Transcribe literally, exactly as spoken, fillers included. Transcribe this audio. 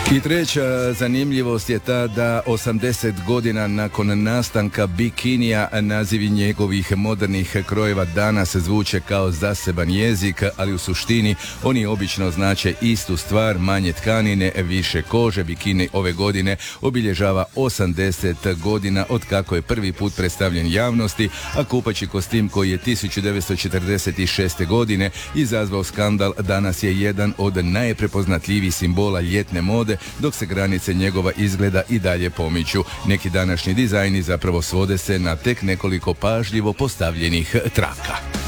I treća zanimljivost je ta da osamdeset godina nakon nastanka bikinija nazivi njegovih modernih krojeva danas zvuče kao zaseban jezik, ali u suštini oni obično znače istu stvar, manje tkanine, više kože. Bikini ove godine obilježava osamdeset godina od kako je prvi put predstavljen javnosti, a kupaći kostim koji je tisuću devetsto četrdeset šeste. godine izazvao skandal danas je jedan od najprepoznatljivijih simbola ljetne mode, dok se granice njegova izgleda i dalje pomiču. Neki današnji dizajni zapravo svode se na tek nekoliko pažljivo postavljenih traka.